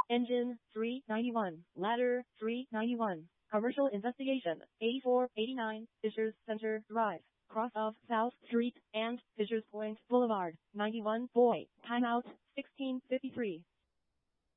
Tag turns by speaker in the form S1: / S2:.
S1: Engine 391. Ladder 391. Commercial investigation 8489 Fishers Center Drive. Cross of South Street and Fishers Point Boulevard. 91 Boy. Timeout 16:53.